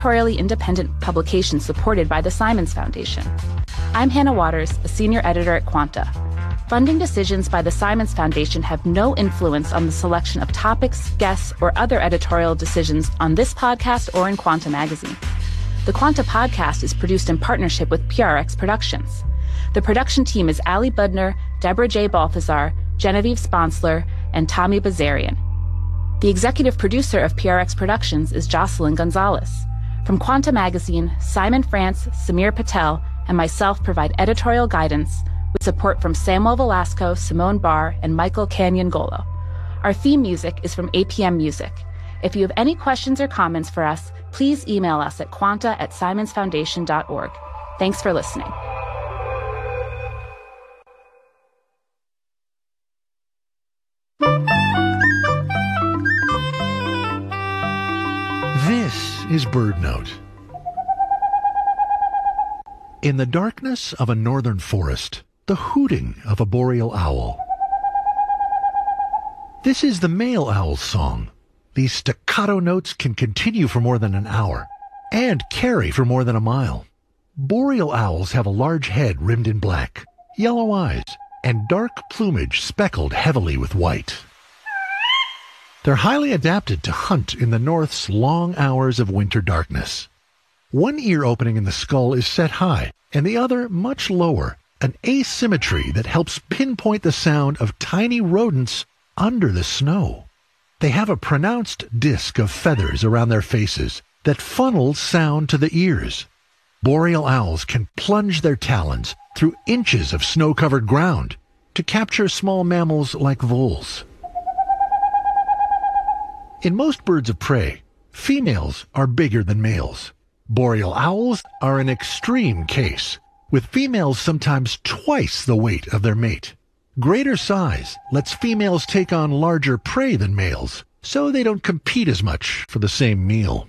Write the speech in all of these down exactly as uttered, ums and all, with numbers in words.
editorially independent publication supported by the Simons Foundation. I'm Hannah Waters, a senior editor at Quanta. Funding decisions by the Simons Foundation have no influence on the selection of topics, guests, or other editorial decisions on this podcast or in Quanta magazine. The Quanta podcast is produced in partnership with P R X Productions. The production team is Ali Budner, Deborah J. Balthazar, Genevieve Sponsler, and Tommy Bazarian. The executive producer of P R X Productions is Jocelyn Gonzalez. From Quanta Magazine, Simon France, Samir Patel, and myself provide editorial guidance with support from Samuel Velasco, Simone Barr, and Michael Canyon-Golo. Our theme music is from A P M Music. If you have any questions or comments for us, please email us at quanta at simons foundation dot org. Thanks for listening. This is BirdNote. In the darkness of a northern forest, the hooting of a boreal owl. This is the male owl's song. These staccato notes can continue for more than an hour and carry for more than a mile. Boreal owls have a large head rimmed in black, yellow eyes, and dark plumage speckled heavily with white. They're highly adapted to hunt in the North's long hours of winter darkness. One ear opening in the skull is set high, and the other much lower, an asymmetry that helps pinpoint the sound of tiny rodents under the snow. They have a pronounced disc of feathers around their faces that funnels sound to the ears. Boreal owls can plunge their talons through inches of snow-covered ground to capture small mammals like voles. In most birds of prey, females are bigger than males. Boreal owls are an extreme case, with females sometimes twice the weight of their mate. Greater size lets females take on larger prey than males, so they don't compete as much for the same meal.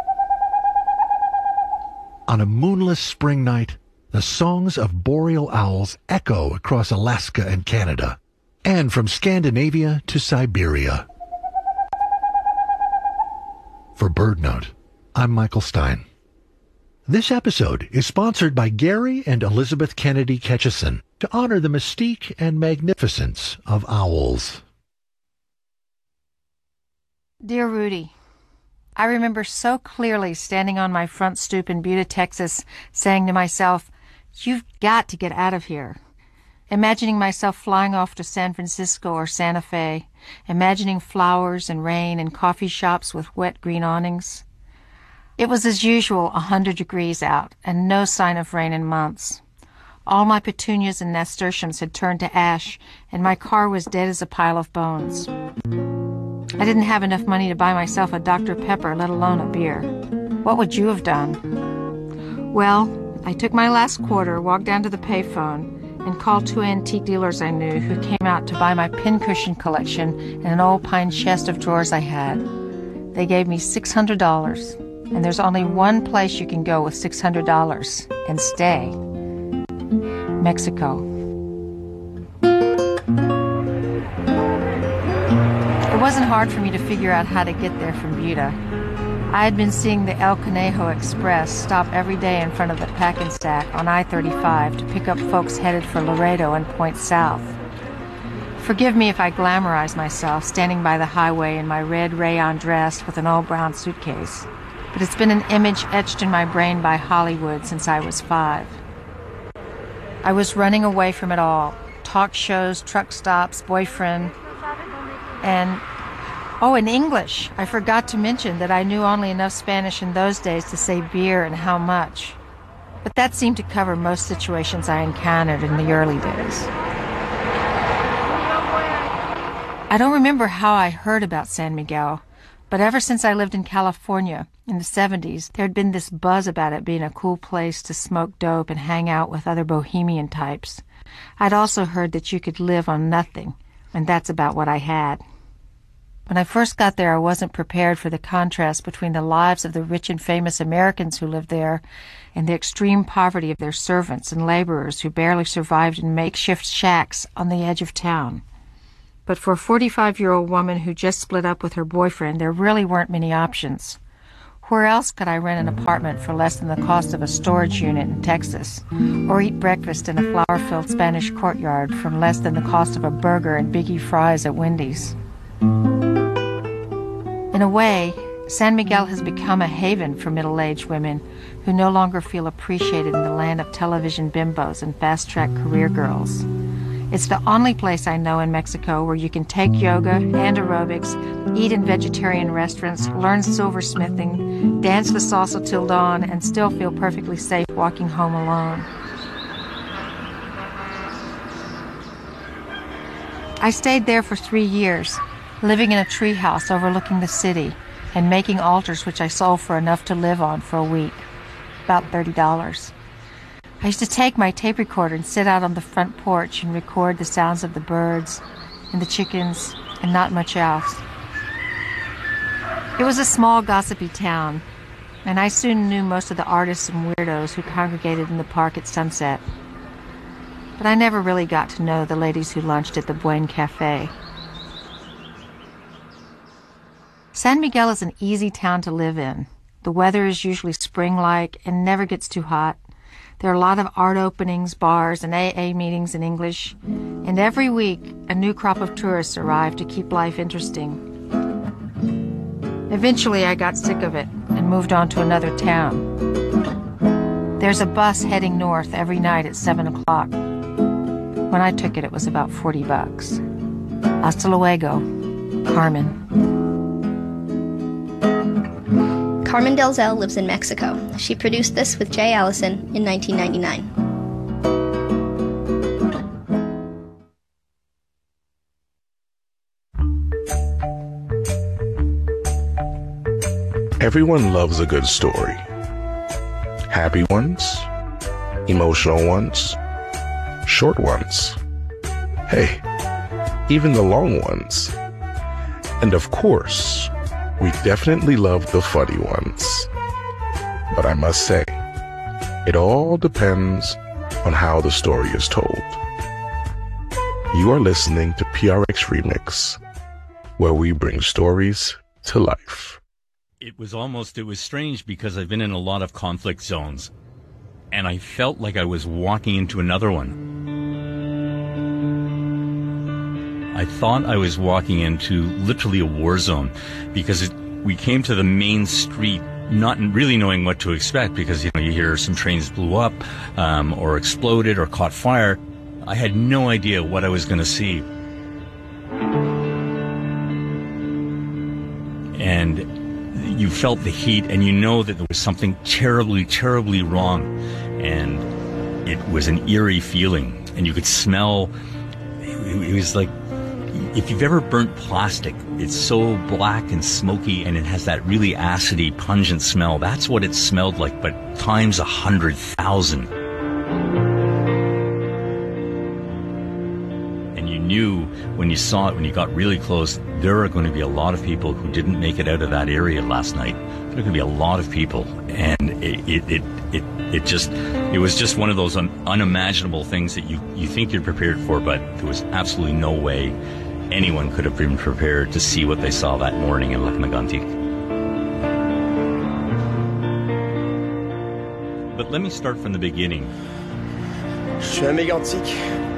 On a moonless spring night, the songs of boreal owls echo across Alaska and Canada, and from Scandinavia to Siberia. For BirdNote, I'm Michael Stein. This episode is sponsored by Gary and Elizabeth Kennedy Ketchison to honor the mystique and magnificence of owls. Dear Rudy, I remember so clearly standing on my front stoop in Buda, Texas, saying to myself, "You've got to get out of here." Imagining myself flying off to San Francisco or Santa Fe, imagining flowers and rain and coffee shops with wet green awnings. It was as usual a hundred degrees out, and no sign of rain in months. All my petunias and nasturtiums had turned to ash, and my car was dead as a pile of bones. I didn't have enough money to buy myself a Doctor Pepper, let alone a beer. What would you have done? Well, I took my last quarter, walked down to the payphone, and called two antique dealers I knew who came out to buy my pincushion collection and an old pine chest of drawers I had. They gave me six hundred dollars, and there's only one place you can go with six hundred dollars and stay. Mexico. It wasn't hard for me to figure out how to get there from Buda. I had been seeing the El Conejo Express stop every day in front of the Pack and Stack on I thirty-five to pick up folks headed for Laredo and point south. Forgive me if I glamorize myself standing by the highway in my red rayon dress with an old brown suitcase, but it's been an image etched in my brain by Hollywood since I was five. I was running away from it all. Talk shows, truck stops, boyfriend, and... Oh, in English. I forgot to mention that I knew only enough Spanish in those days to say beer and how much. But that seemed to cover most situations I encountered in the early days. I don't remember how I heard about San Miguel, but ever since I lived in California in the seventies, there had been this buzz about it being a cool place to smoke dope and hang out with other bohemian types. I'd also heard that you could live on nothing, and that's about what I had. When I first got there, I wasn't prepared for the contrast between the lives of the rich and famous Americans who lived there and the extreme poverty of their servants and laborers who barely survived in makeshift shacks on the edge of town. But for a forty-five-year-old woman who just split up with her boyfriend, there really weren't many options. Where else could I rent an apartment for less than the cost of a storage unit in Texas, or eat breakfast in a flower-filled Spanish courtyard for less than the cost of a burger and Biggie fries at Wendy's? In a way, San Miguel has become a haven for middle-aged women who no longer feel appreciated in the land of television bimbos and fast-track career girls. It's the only place I know in Mexico where you can take yoga and aerobics, eat in vegetarian restaurants, learn silversmithing, dance the salsa till dawn, and still feel perfectly safe walking home alone. I stayed there for three years, living in a treehouse overlooking the city and making altars which I sold for enough to live on for a week, about thirty dollars. I used to take my tape recorder and sit out on the front porch and record the sounds of the birds and the chickens and not much else. It was a small, gossipy town, and I soon knew most of the artists and weirdos who congregated in the park at sunset. But I never really got to know the ladies who lunched at the Buen Cafe. San Miguel is an easy town to live in. The weather is usually spring-like and never gets too hot. There are a lot of art openings, bars, and A A meetings in English. And every week, a new crop of tourists arrive to keep life interesting. Eventually, I got sick of it and moved on to another town. There's a bus heading north every night at seven o'clock. When I took it, it was about forty bucks. Hasta luego, Carmen. Carmen Delzell lives in Mexico. She produced this with Jay Allison in nineteen ninety-nine. Everyone loves a good story. Happy ones, emotional ones, short ones. Hey, even the long ones. And of course, we definitely love the funny ones. But I must say, it all depends on how the story is told. You are listening to P R X Remix, where we bring stories to life. It was almost, it was strange because I've been in a lot of conflict zones, and I felt like I was walking into another one. I thought I was walking into literally a war zone because it, we came to the main street not really knowing what to expect because, you know, you hear some trains blew up um, or exploded or caught fire. I had no idea what I was going to see. And you felt the heat and you know that there was something terribly, terribly wrong. And it was an eerie feeling. And you could smell, it, it was like, if you've ever burnt plastic, it's so black and smoky and it has that really acidy, pungent smell. That's what it smelled like, but times a hundred thousand. And you knew when you saw it, when you got really close, there are going to be a lot of people who didn't make it out of that area last night. There are going to be a lot of people. And it, it, it, it, it just, it was just one of those un, unimaginable things that you, you think you're prepared for, but there was absolutely no way anyone could have been prepared to see what they saw that morning in Lac-Mégantic. But let me start from the beginning. Je suis à Mégantic.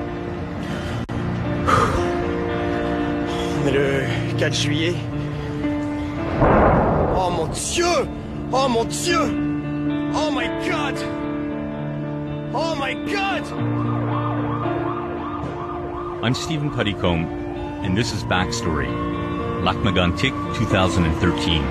On est le quatre juillet. Oh mon Dieu! Oh mon Dieu! Oh my God! Oh my God! I'm Stephen Puttycombe, and this is Backstory, Lac-Mégantic, two thousand thirteen.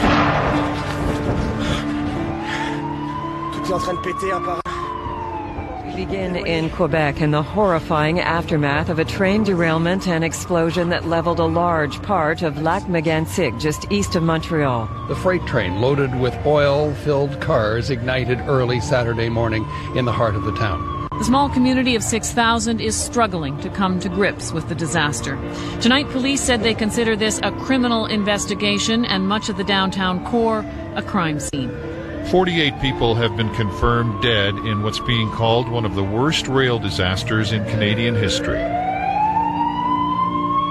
Tout est en train de péter un par un. We begin in Quebec in the horrifying aftermath of a train derailment and explosion that leveled a large part of Lac-Mégantic, just east of Montreal. The freight train loaded with oil-filled cars ignited early Saturday morning in the heart of the town. The small community of six thousand is struggling to come to grips with the disaster. Tonight, police said they consider this a criminal investigation and much of the downtown core a crime scene. forty-eight people have been confirmed dead in what's being called one of the worst rail disasters in Canadian history.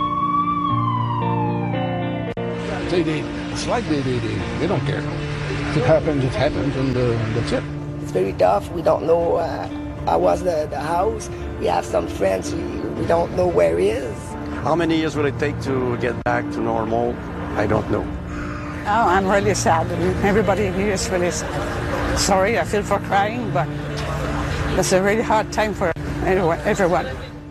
They, they, it's like they, they, they, they don't care. it happened, it happened, and uh, that's it. It's very tough. We don't know uh, how was the, the house. We have some friends, we, we don't know where he is. How many years will it take to get back to normal? I don't know. Oh, I'm really sad. Everybody here is really sad. Sorry, I feel for crying, but it's a really hard time for everyone.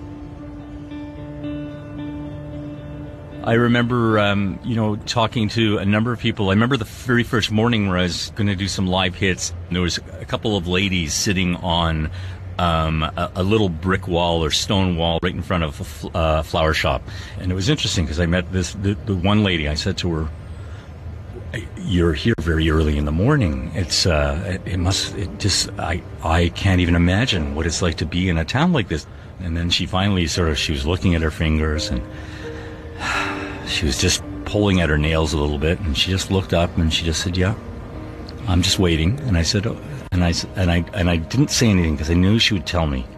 I remember, um, you know, talking to a number of people. I remember the very first morning where I was going to do some live hits. And there was a couple of ladies sitting on um, a, a little brick wall or stone wall right in front of a fl- uh, flower shop. And it was interesting because I met this the, the one lady. I said to her, "You're here very early in the morning. It's uh, it, it must. It just I I can't even imagine what it's like to be in a town like this." And then she finally sort of she was looking at her fingers and she was just pulling at her nails a little bit, and she just looked up and she just said, "Yeah, I'm just waiting." And I said, oh, and I and I and I didn't say anything because I knew she would tell me.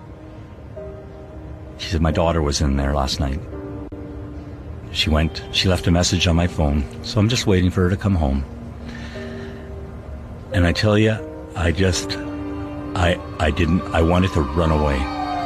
She said, "My daughter was in there last night. She went, she left a message on my phone, so I'm just waiting for her to come home." And I tell you, I just, I, I didn't, I wanted to run away.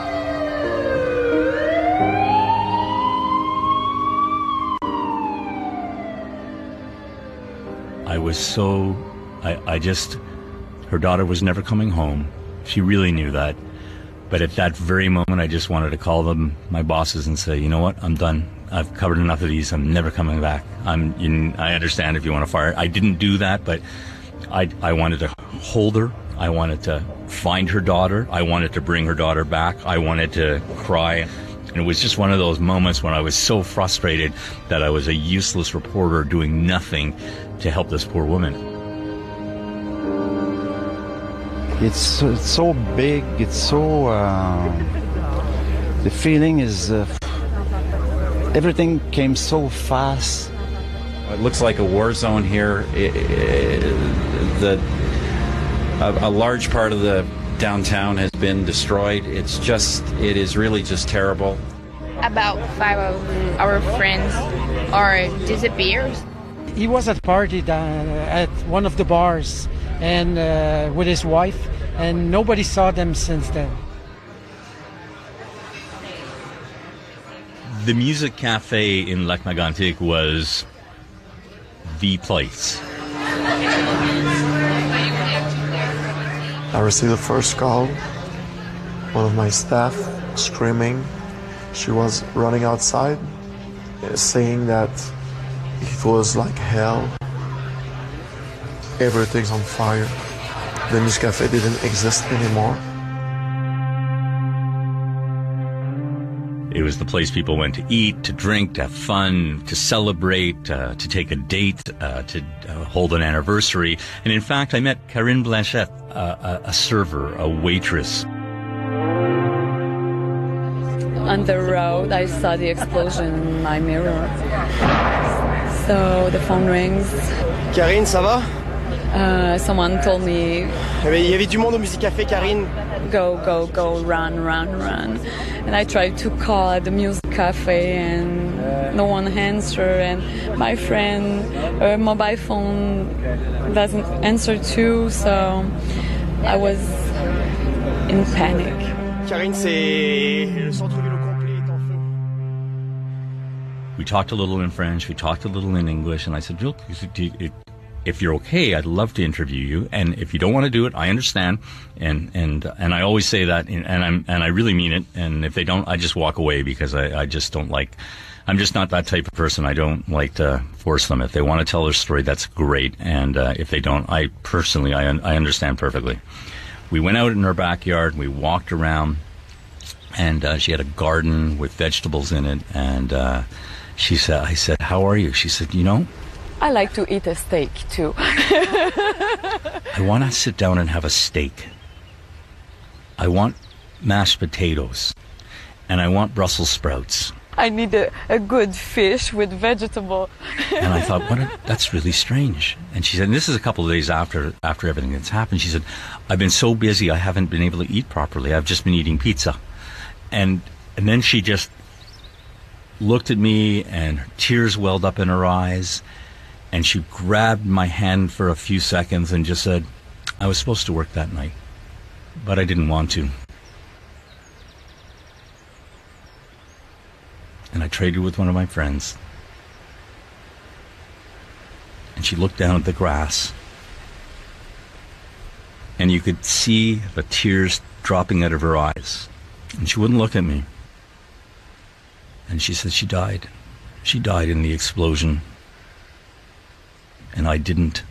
I was so, I, I just, her daughter was never coming home. She really knew that. But at that very moment, I just wanted to call them, my bosses, and say, "You know what, I'm done. I've covered enough of these. I'm never coming back. I'm. You, I understand if you want to fire." I didn't do that, but I, I wanted to hold her. I wanted to find her daughter. I wanted to bring her daughter back. I wanted to cry. And it was just one of those moments when I was so frustrated that I was a useless reporter doing nothing to help this poor woman. It's, it's so big. It's so... Uh, the feeling is... Uh, everything came so fast. It looks like a war zone here. It, it, the, a, a large part of the downtown has been destroyed. It's just, it is really just terrible. About five of our friends are disappeared. He was at a party down at one of the bars and uh, with his wife, and nobody saw them since then. The Music Cafe in Lac-Mégantic was the place. I received the first call. One of my staff screaming. She was running outside, saying that it was like hell. Everything's on fire. The Music Cafe didn't exist anymore. It was the place people went to eat, to drink, to have fun, to celebrate, uh, to take a date, uh, to uh, hold an anniversary. And in fact, I met Karine Blanchette, uh, a, a server, a waitress. On the road, I saw the explosion in my mirror. So the phone rings. Karine, ça va? Uh, someone told me... Il y avait du monde au Music Café, Karine. Go, go, go, run, run, run. And I tried to call at the Music Cafe and no one answered. And my friend, her mobile phone doesn't answer too, so I was in panic. Karine, c'est le centre-ville au complet est en feu. We talked a little in French, we talked a little in English, and I said, look, if you're okay, I'd love to interview you. And if you don't want to do it, I understand. And and and I always say that, and I'm and I really mean it. And if they don't, I just walk away because I, I just don't like. I'm just not that type of person. I don't like to force them. If they want to tell their story, that's great. And uh, if they don't, I personally, I I understand perfectly. We went out in her backyard. We walked around, and uh, she had a garden with vegetables in it. And uh, she said, "I said, how are you?" She said, "You know, I like to eat a steak, too." I want to sit down and have a steak. I want mashed potatoes. And I want Brussels sprouts. I need a, a good fish with vegetable. And I thought, what? A, that's really strange. And she said, and this is a couple of days after after everything that's happened, she said, I've been so busy I haven't been able to eat properly. I've just been eating pizza. And and then she just looked at me and tears welled up in her eyes. And she grabbed my hand for a few seconds and just said, I was supposed to work that night, but I didn't want to. And I traded with one of my friends. And she looked down at the grass. And you could see the tears dropping out of her eyes. And she wouldn't look at me. And she said she died. She died in the explosion. And I didn't